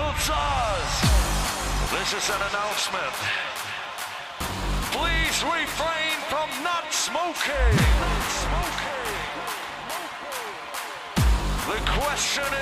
Realtors. This is an announcement. Please refrain from not smoking. The question is,